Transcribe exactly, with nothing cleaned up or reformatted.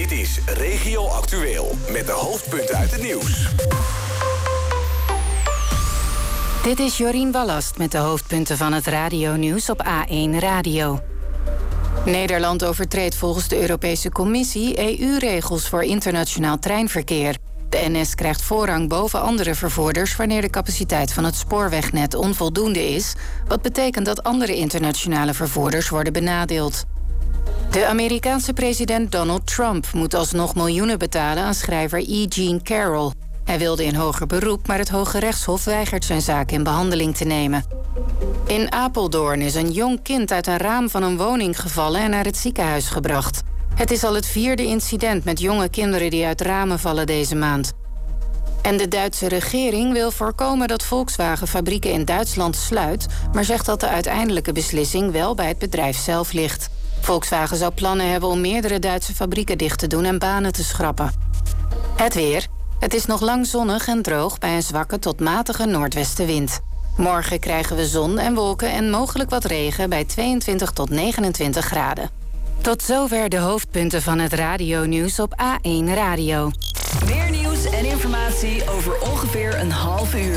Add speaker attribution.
Speaker 1: Dit is Regio Actueel met de hoofdpunten uit het nieuws.
Speaker 2: Dit is Jorien Wallast met de hoofdpunten van het radionieuws op A één Radio. Nederland overtreedt volgens de Europese Commissie E U-regels voor internationaal treinverkeer. De N S krijgt voorrang boven andere vervoerders wanneer de capaciteit van het spoorwegnet onvoldoende is, wat betekent dat andere internationale vervoerders worden benadeeld. De Amerikaanse president Donald Trump moet alsnog miljoenen betalen aan schrijver E. Jean Carroll. Hij wilde in hoger beroep, maar het Hoge Rechtshof weigert zijn zaak in behandeling te nemen. In Apeldoorn is een jong kind uit een raam van een woning gevallen en naar het ziekenhuis gebracht. Het is al het vierde incident met jonge kinderen die uit ramen vallen deze maand. En de Duitse regering wil voorkomen dat Volkswagen fabrieken in Duitsland sluit, maar zegt dat de uiteindelijke beslissing wel bij het bedrijf zelf ligt. Volkswagen zou plannen hebben om meerdere Duitse fabrieken dicht te doen en banen te schrappen. Het weer. Het is nog lang zonnig en droog bij een zwakke tot matige noordwestenwind. Morgen krijgen we zon en wolken en mogelijk wat regen bij tweeëntwintig tot negenentwintig graden. Tot zover de hoofdpunten van het radionieuws op A één Radio.
Speaker 3: Meer nieuws en informatie over ongeveer een half uur.